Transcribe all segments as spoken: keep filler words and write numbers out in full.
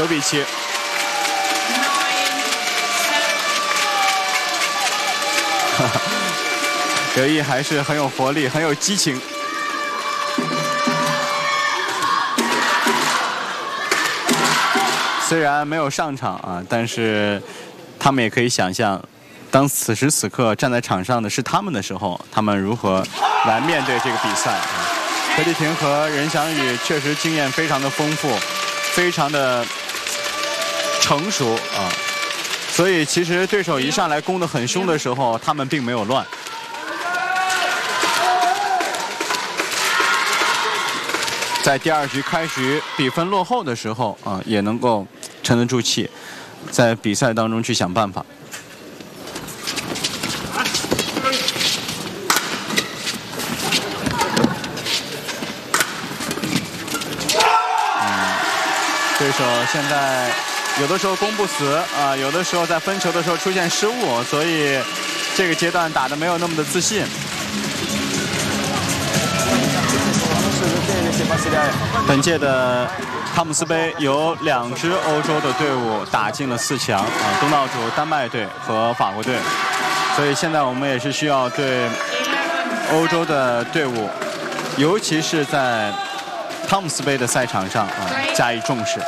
九比七。刘毅还是很有活力，很有激情。虽然没有上场啊，但是他们也可以想象，当此时此刻站在场上的是他们的时候，他们如何来面对这个比赛。何继廷和任翔宇确实经验非常的丰富，非常的成熟啊，所以其实对手一上来攻得很凶的时候，他们并没有乱。在第二局开局比分落后的时候啊，也能够沉得住气，在比赛当中去想办法。嗯，对手现在有的时候攻不死啊，有的时候在分球的时候出现失误，所以这个阶段打得没有那么的自信。本届的汤姆斯杯有两支欧洲的队伍打进了四强啊，东道主丹麦队和法国队，所以现在我们也是需要对欧洲的队伍，尤其是在汤姆斯杯的赛场上啊加以重视。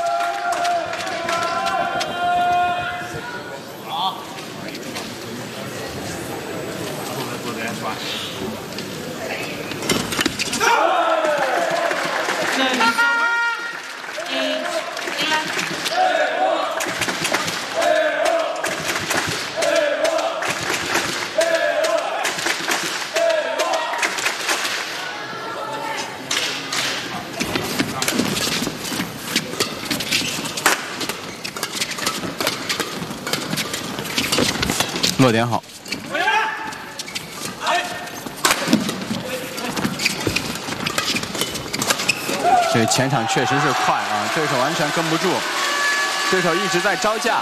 落点好，这前场确实是快啊，对手完全跟不住，对手一直在招架。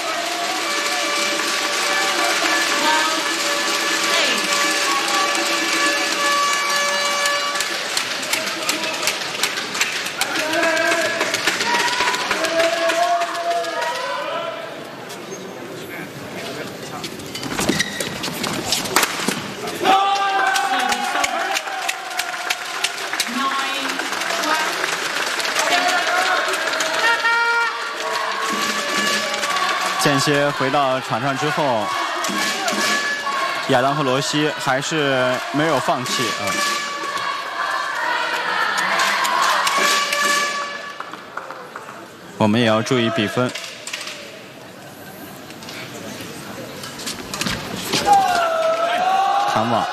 间歇回到场上之后，亚当和罗西还是没有放弃啊。我们也要注意比分。弹网，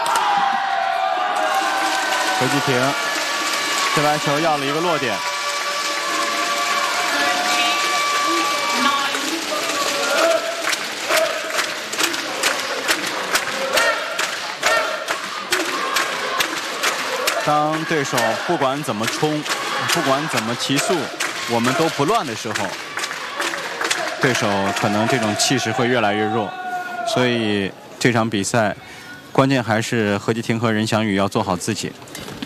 何继廷这白球要了一个落点。当对手不管怎么冲，不管怎么提速，我们都不乱的时候，对手可能这种气势会越来越弱。所以这场比赛，关键还是何继廷和任翔宇要做好自己。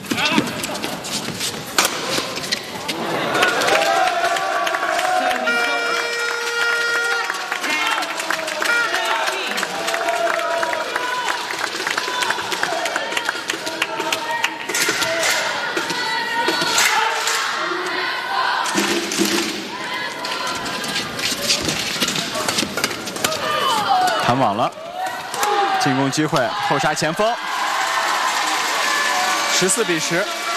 弹网了，进攻机会，后杀前锋，十四比十。